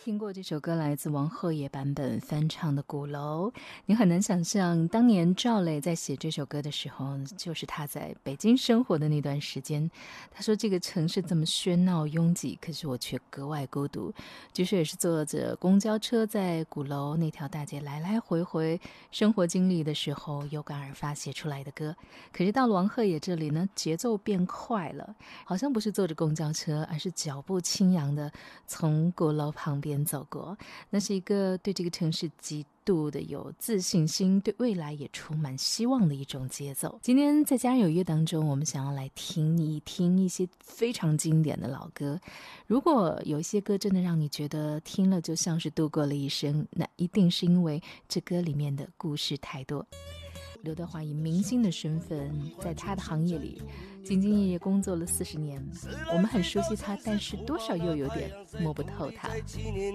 听过这首歌来自王鹤野版本翻唱的《鼓楼》，你很难想象当年赵雷在写这首歌的时候，就是他在北京生活的那段时间。他说这个城市这么喧闹拥挤，可是我却格外孤独。据说也是坐着公交车在鼓楼那条大街来来回回生活经历的时候有感而发写出来的歌。可是到了王鹤野这里呢，节奏变快了，好像不是坐着公交车，而是脚步轻扬的从鼓楼旁边走过。那是一个对这个城市极度的有自信心，对未来也充满希望的一种节奏。今天在家人有约当中，我们想要来听一听一些非常经典的老歌。如果有一些歌真的让你觉得听了就像是度过了一生，那一定是因为这歌里面的故事太多。刘德华以明星的身份在他的行业里兢兢业业工作了40年，我们很熟悉他，但是多少又有点摸不透他。